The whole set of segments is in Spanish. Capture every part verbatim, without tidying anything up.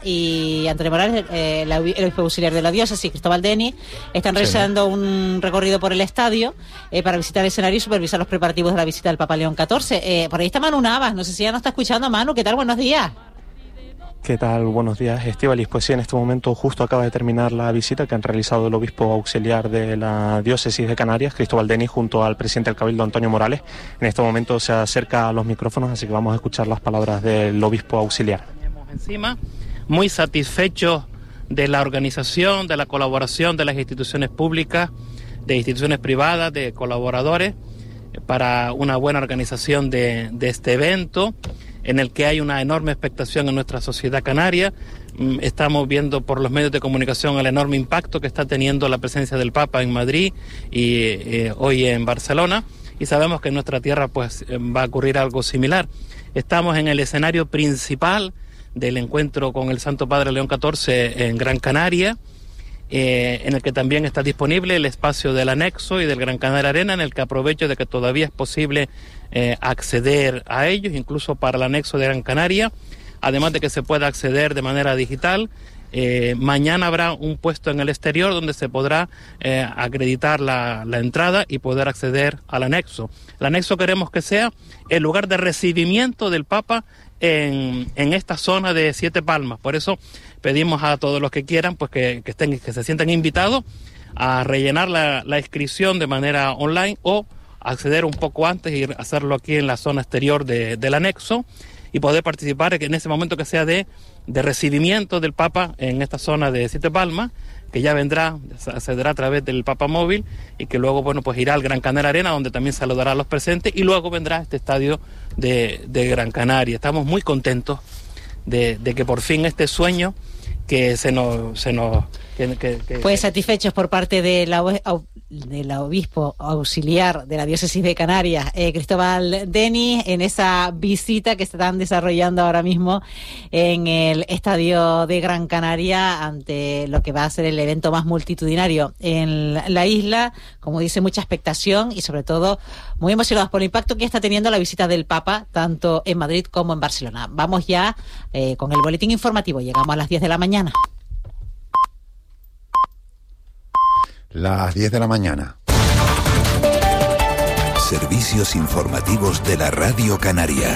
y Antonio Morales, eh, el obispo auxiliar de la diócesis, Cristóbal Denis, están realizando sí. un recorrido por el estadio eh, para visitar el escenario y supervisar los preparativos de la visita del Papa León catorce. Eh, por ahí está Manu Navas, no sé si ya nos está escuchando. Manu, ¿qué tal? Buenos días. ¿Qué tal? Buenos días, Estíbaliz. Pues sí, en este momento justo acaba de terminar la visita que han realizado el obispo auxiliar de la diócesis de Canarias, Cristóbal Denis, junto al presidente del Cabildo, Antonio Morales. En este momento se acerca a los micrófonos, así que vamos a escuchar las palabras del obispo auxiliar. Encima, muy satisfechos de la organización, de la colaboración de las instituciones públicas, de instituciones privadas, de colaboradores, para una buena organización de, de este evento, en el que hay una enorme expectación en nuestra sociedad canaria. Estamos viendo por los medios de comunicación el enorme impacto que está teniendo la presencia del Papa en Madrid y eh, hoy en Barcelona, y sabemos que en nuestra tierra pues va a ocurrir algo similar. Estamos en el escenario principal del encuentro con el Santo Padre León catorce en Gran Canaria, eh, en el que también está disponible el espacio del anexo y del Gran Canaria Arena, en el que aprovecho de que todavía es posible eh, acceder a ellos, incluso para el anexo de Gran Canaria, además de que se pueda acceder de manera digital. Eh, mañana habrá un puesto en el exterior donde se podrá eh, acreditar la, la entrada y poder acceder al anexo. El anexo queremos que sea el lugar de recibimiento del Papa en, en esta zona de Siete Palmas. Por eso pedimos a todos los que quieran pues que, que, estén, que se sientan invitados a rellenar la, la inscripción de manera online o acceder un poco antes y hacerlo aquí en la zona exterior de, del anexo, y poder participar en ese momento que sea de, de recibimiento del Papa en esta zona de Siete Palmas, que ya vendrá, accederá a través del Papa Móvil, y que luego, bueno, pues irá al Gran Canaria Arena, donde también saludará a los presentes, y luego vendrá a este estadio de, de Gran Canaria. Estamos muy contentos de, de que por fin este sueño que se nos... Se nos que, que, que, pues satisfechos por parte de la, del obispo auxiliar de la diócesis de Canarias, eh, Cristóbal Denis, en esa visita que se están desarrollando ahora mismo en el estadio de Gran Canaria, ante lo que va a ser el evento más multitudinario en la isla. Como dice, mucha expectación y sobre todo muy emocionados por el impacto que está teniendo la visita del Papa, tanto en Madrid como en Barcelona. Vamos ya eh, con el boletín informativo. Llegamos a las diez de la mañana. Las diez de la mañana. Servicios informativos de la Radio Canaria.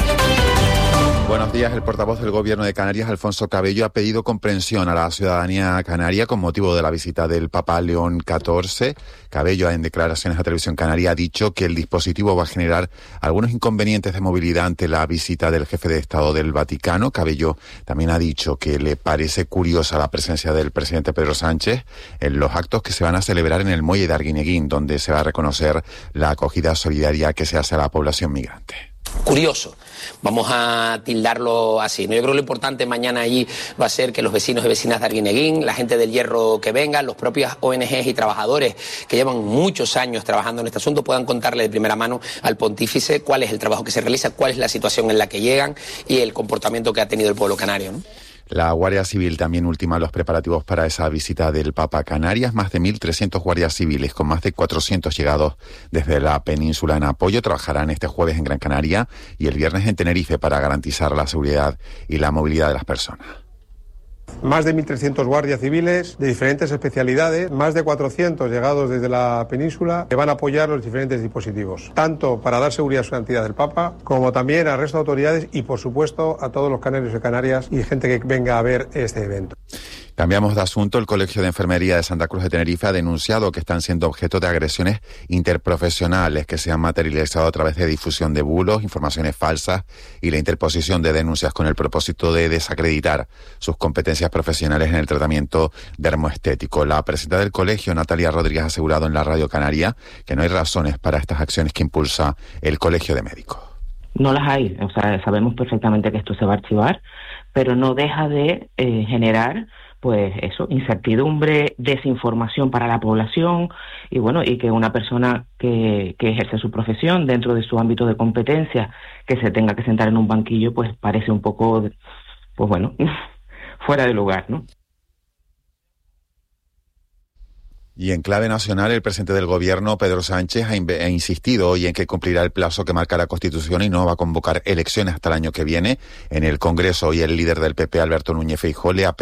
Buenos días. El portavoz del Gobierno de Canarias, Alfonso Cabello, ha pedido comprensión a la ciudadanía canaria con motivo de la visita del Papa León catorce. Cabello, en declaraciones a Televisión Canaria, ha dicho que el dispositivo va a generar algunos inconvenientes de movilidad ante la visita del jefe de Estado del Vaticano. Cabello también ha dicho que le parece curiosa la presencia del presidente Pedro Sánchez en los actos que se van a celebrar en el muelle de Arguineguín, donde se va a reconocer la acogida solidaria que se hace a la población migrante. Curioso, vamos a tildarlo así, ¿no? Yo creo que lo importante mañana allí va a ser que los vecinos y vecinas de Arguineguín, la gente del Hierro que venga, los propios O N Ges y trabajadores que llevan muchos años trabajando en este asunto puedan contarle de primera mano al pontífice cuál es el trabajo que se realiza, cuál es la situación en la que llegan y el comportamiento que ha tenido el pueblo canario, ¿no? La Guardia Civil también ultima los preparativos para esa visita del Papa a Canarias. Más de mil trescientos guardias civiles, con más de cuatrocientos llegados desde la península en apoyo, trabajarán este jueves en Gran Canaria y el viernes en Tenerife para garantizar la seguridad y la movilidad de las personas. Más de mil trescientos guardias civiles de diferentes especialidades, más de cuatrocientos llegados desde la península, que van a apoyar los diferentes dispositivos, tanto para dar seguridad a su santidad del Papa, como también al resto de autoridades y, por supuesto, a todos los canarios y canarias y gente que venga a ver este evento. Cambiamos de asunto. El Colegio de Enfermería de Santa Cruz de Tenerife ha denunciado que están siendo objeto de agresiones interprofesionales que se han materializado a través de difusión de bulos, informaciones falsas y la interposición de denuncias con el propósito de desacreditar sus competencias profesionales en el tratamiento dermoestético. La presidenta del colegio, Natalia Rodríguez, ha asegurado en la Radio Canaria que no hay razones para estas acciones que impulsa el Colegio de Médicos. No las hay. O sea, sabemos perfectamente que esto se va a archivar, pero no deja de eh, generar pues eso, incertidumbre, desinformación para la población y bueno, y que una persona que, que ejerce su profesión dentro de su ámbito de competencia, que se tenga que sentar en un banquillo, pues parece un poco, pues bueno, fuera de lugar, ¿no? Y en clave nacional, el presidente del Gobierno, Pedro Sánchez, ha, in- ha insistido hoy en que cumplirá el plazo que marca la Constitución y no va a convocar elecciones hasta el año que viene. En el Congreso, hoy el líder del P P, Alberto Núñez Feijóo, le ha